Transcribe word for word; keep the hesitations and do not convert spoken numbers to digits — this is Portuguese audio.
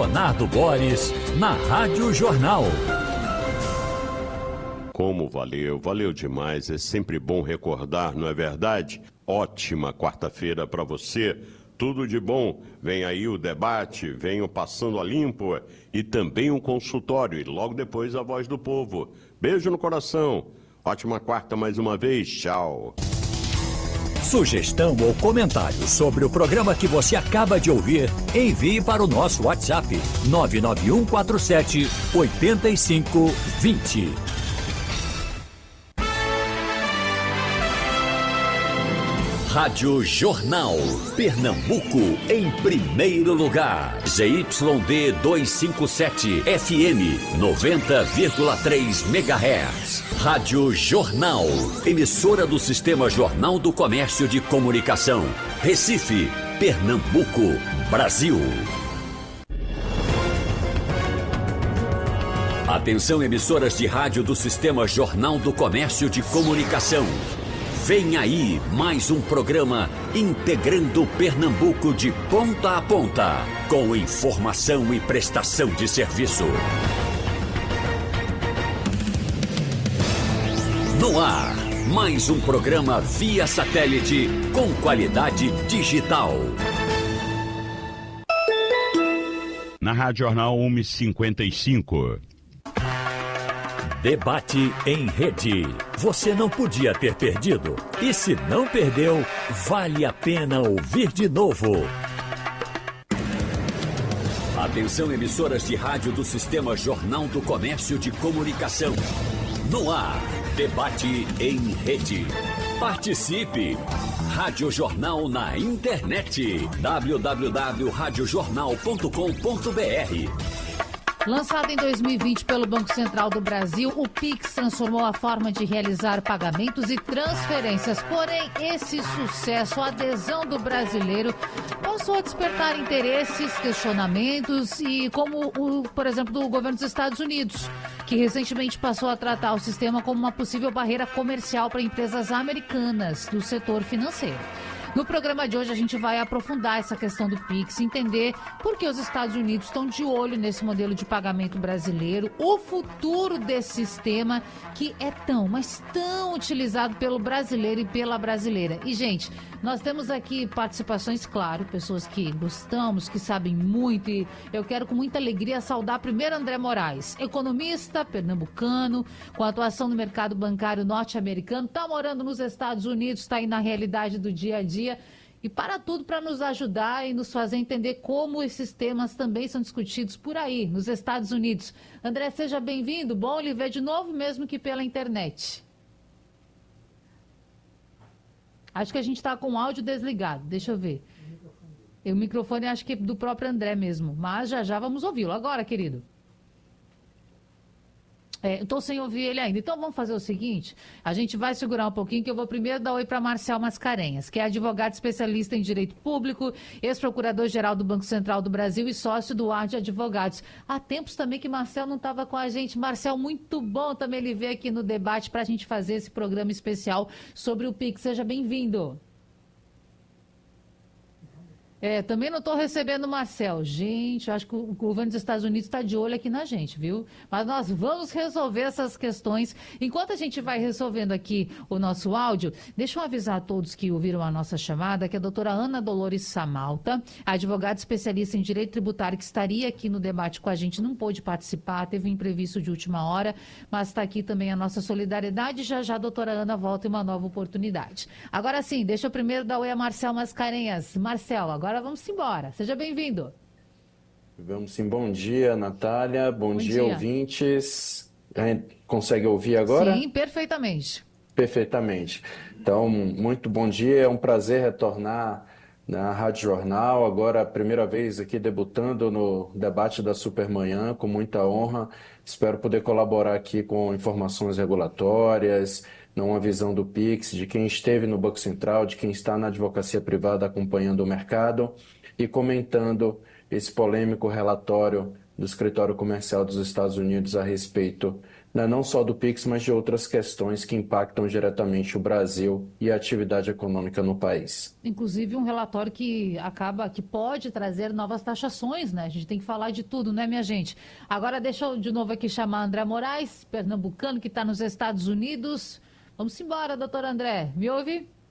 Leonardo Boris, na Rádio Jornal. Como valeu, valeu demais, é sempre bom recordar, não é verdade? Ótima quarta-feira para você, tudo de bom. Vem aí o debate, vem o Passando a Limpo e também um consultório e logo depois a Voz do Povo. Beijo no coração, ótima quarta mais uma vez, tchau. Sugestão ou comentário sobre o programa que você acaba de ouvir, envie para o nosso WhatsApp nove nove um quatro sete oito cinco dois zero. Rádio Jornal, Pernambuco, em primeiro lugar. Z Y D duzentos e cinquenta e sete, F M, noventa vírgula três megahertz. Rádio Jornal, emissora do Sistema Jornal do Comércio de Comunicação. Recife, Pernambuco, Brasil. Atenção, emissoras de rádio do Sistema Jornal do Comércio de Comunicação. Vem aí mais um programa integrando Pernambuco de ponta a ponta, com informação e prestação de serviço. No ar, mais um programa via satélite com qualidade digital. Na Rádio Jornal uma e cinquenta e cinco. Debate em rede. Você não podia ter perdido. E se não perdeu, vale a pena ouvir de novo. Atenção, emissoras de rádio do Sistema Jornal do Comércio de Comunicação. No ar, debate em rede. Participe! Rádio Jornal na internet. w w w ponto rádio jornal ponto com ponto b r. Lançado em dois mil e vinte pelo Banco Central do Brasil, o Pix transformou a forma de realizar pagamentos e transferências. Porém, esse sucesso, a adesão do brasileiro, passou a despertar interesses, questionamentos e como, o, por exemplo, do governo dos Estados Unidos, que recentemente passou a tratar o sistema como uma possível barreira comercial para empresas americanas do setor financeiro. No programa de hoje a gente vai aprofundar essa questão do Pix, entender por que os Estados Unidos estão de olho nesse modelo de pagamento brasileiro, o futuro desse sistema que é tão, mas tão utilizado pelo brasileiro e pela brasileira. E, gente, nós temos aqui participações, claro, pessoas que gostamos, que sabem muito, e eu quero com muita alegria saudar primeiro André Moraes, economista pernambucano, com atuação no mercado bancário norte-americano, está morando nos Estados Unidos, está aí na realidade do dia a dia, e para tudo para nos ajudar e nos fazer entender como esses temas também são discutidos por aí, nos Estados Unidos. André, seja bem-vindo, bom lhe ver de novo, mesmo que pela internet. Acho que a gente está com o áudio desligado, deixa eu ver. O microfone acho que é do próprio André mesmo, mas já já vamos ouvi-lo. Agora, querido. É, estou sem ouvir ele ainda. Então vamos fazer o seguinte, a gente vai segurar um pouquinho, que eu vou primeiro dar oi para Marcel Mascarenhas, que é advogado especialista em direito público, ex-procurador-geral do Banco Central do Brasil e sócio do Ar de Advogados. Há tempos também que Marcel não estava com a gente. Marcel, muito bom também ele ver aqui no debate para a gente fazer esse programa especial sobre o Pix. Seja bem-vindo. É, também não estou recebendo o Marcel. Gente, eu acho que o governo dos Estados Unidos está de olho aqui na gente, viu? Mas nós vamos resolver essas questões. Enquanto a gente vai resolvendo aqui o nosso áudio, deixa eu avisar a todos que ouviram a nossa chamada que a doutora Ana Dolores Samalta, advogada especialista em direito tributário, que estaria aqui no debate com a gente, não pôde participar, teve um imprevisto de última hora, mas está aqui também a nossa solidariedade. Já já a doutora Ana volta em uma nova oportunidade. Agora sim, deixa eu primeiro dar oi a Marcel Mascarenhas. Marcel, agora Agora vamos embora. Seja bem-vindo. Vamos sim. Bom dia, Natália. Bom, Bom dia, dia, ouvintes. Consegue ouvir agora? Sim, perfeitamente. Perfeitamente. Então, muito bom dia. É um prazer retornar na Rádio Jornal. Agora, a primeira vez aqui debutando no debate da Supermanhã, com muita honra. Espero poder colaborar aqui com informações regulatórias, uma visão do Pix, de quem esteve no Banco Central, de quem está na advocacia privada acompanhando o mercado e comentando esse polêmico relatório do Escritório Comercial dos Estados Unidos a respeito né, não só do Pix, mas de outras questões que impactam diretamente o Brasil e a atividade econômica no país. Inclusive um relatório que acaba, que pode trazer novas taxações, né? A gente tem que falar de tudo, né, minha gente? Agora deixa eu de novo aqui chamar André Moraes, pernambucano, que está nos Estados Unidos. Vamos embora, doutor André. Me ouve?